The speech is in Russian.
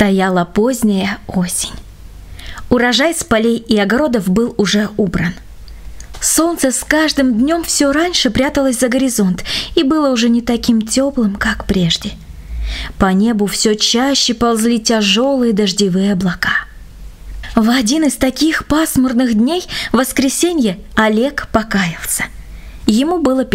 Стояла поздняя осень. Урожай с полей и огородов был уже убран. Солнце с каждым днем все раньше пряталось за горизонт и было уже не таким теплым, как прежде. По небу все чаще ползли тяжелые дождевые облака. В один из таких пасмурных дней, в воскресенье, Олег покаялся. Ему было